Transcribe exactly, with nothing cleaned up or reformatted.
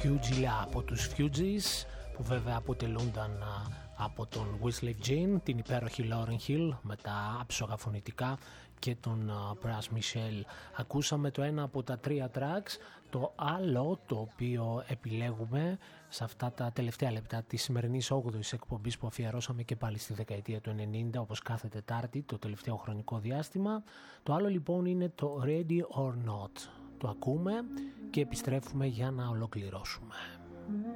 Fugees από τους Fugees, που βέβαια αποτελούνταν από τον Wyclef Jean, την υπέροχη Lauryn Hill με τα άψογα φωνητικά και τον Brass Michel. Ακούσαμε το ένα από τα τρία tracks. Το άλλο το οποίο επιλέγουμε σε αυτά τα τελευταία λεπτά της σημερινής όγδοης εκπομπής, που αφιερώσαμε και πάλι στη δεκαετία του ενενήντα όπως κάθε Τετάρτη το τελευταίο χρονικό διάστημα, το άλλο λοιπόν είναι το Ready or Not. Το ακούμε και επιστρέφουμε για να ολοκληρώσουμε.